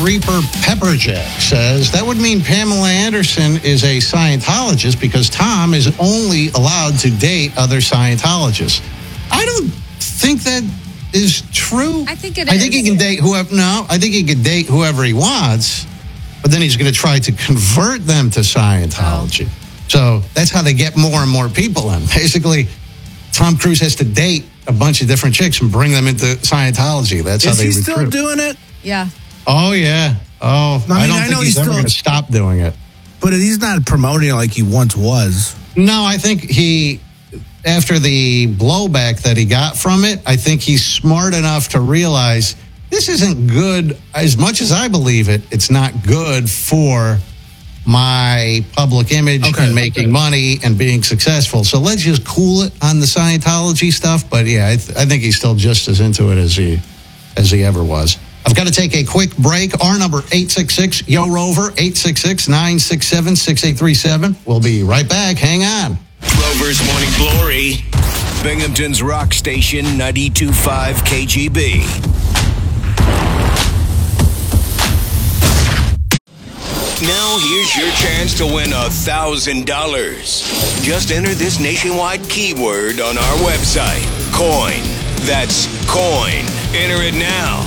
Reaper Pepperjack says that would mean Pamela Anderson is a Scientologist because Tom is only allowed to date other Scientologists. I don't think that is true. I think it I is. think he can date whoever. No, I think he can date whoever he wants, but then he's going to try to convert them to Scientology. So that's how they get more and more people in. Basically, Tom Cruise has to date a bunch of different chicks and bring them into Scientology. That's how they recruit. Is he still doing it? Yeah. Oh, yeah. Oh, I don't think he's ever going to stop doing it. But he's not promoting it like he once was. No, I think after the blowback that he got from it, I think he's smart enough to realize this isn't good. As much as I believe it, it's not good for my public image and making money and being successful. So let's just cool it on the Scientology stuff. But yeah, I think he's still just as into it as he ever was. I've got to take a quick break. Our number, 866-YO-ROVER, 866-967-6837. We'll be right back. Hang on. Rover's Morning Glory, Binghamton's rock station, 92.5 KGB. Now here's your chance to win $1,000. Just enter this nationwide keyword on our website, COIN. That's COIN. Enter it now.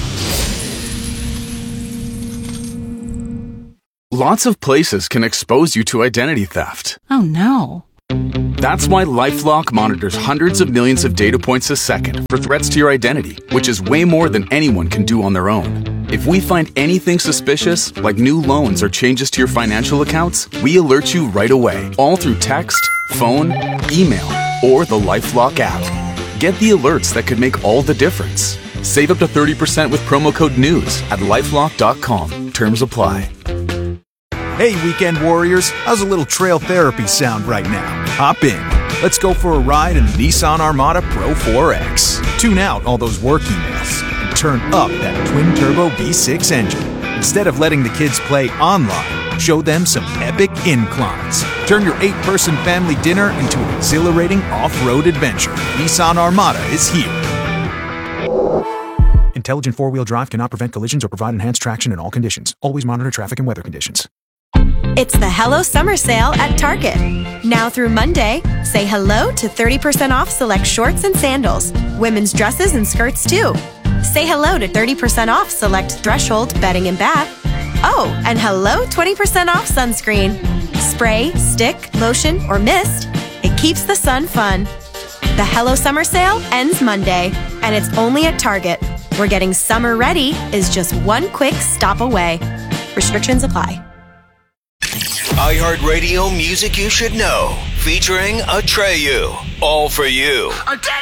Lots of places can expose you to identity theft. Oh, no. That's why LifeLock monitors hundreds of millions of data points a second for threats to your identity, which is way more than anyone can do on their own. If we find anything suspicious, like new loans or changes to your financial accounts, we alert you right away, all through text, phone, email, or the LifeLock app. Get the alerts that could make all the difference. Save up to 30% with promo code NEWS at LifeLock.com. Terms apply. Hey, weekend warriors, how's a little trail therapy sound right now? Hop in. Let's go for a ride in the Nissan Armada Pro 4X. Tune out all those work emails and turn up that twin-turbo V6 engine. Instead of letting the kids play online, show them some epic inclines. Turn your 8-person family dinner into an exhilarating off-road adventure. Nissan Armada is here. Intelligent four-wheel drive cannot prevent collisions or provide enhanced traction in all conditions. Always monitor traffic and weather conditions. It's the Hello Summer Sale at Target. Now through Monday, say hello to 30% off select shorts and sandals, women's dresses and skirts too. Say hello to 30% off select Threshold bedding and bath. Oh, and hello 20% off sunscreen. Spray, stick, lotion, or mist. It keeps the sun fun. The Hello Summer Sale ends Monday, and it's only at Target, where getting summer ready is just one quick stop away. Restrictions apply. iHeartRadio Music You Should Know, featuring Atreyu. All for you.